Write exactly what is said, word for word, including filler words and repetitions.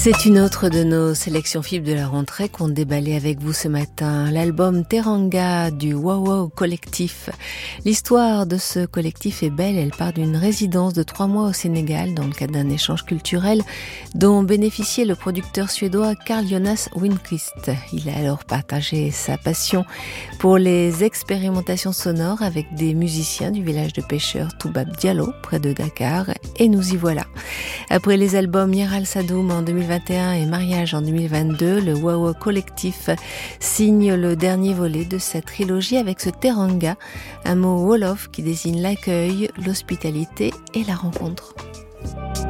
C'est une autre de nos sélections F I B de la rentrée qu'on déballait avec vous ce matin. L'album Teranga du Wow Wow Collectif. L'histoire de ce collectif est belle. Elle part d'une résidence de trois mois au Sénégal dans le cadre d'un échange culturel dont bénéficiait le producteur suédois Carl Jonas Winqvist. Il a alors partagé sa passion pour les expérimentations sonores avec des musiciens du village de pêcheurs Toubab Diallo près de Dakar. Et nous y voilà. Après les albums Yeral Sadoum en deux mille vingt et un et Mariage en deux mille vingt-deux, le Wow Wow Collectif signe le dernier volet de cette trilogie avec ce Teranga, un mot wolof qui désigne l'accueil, l'hospitalité et la rencontre.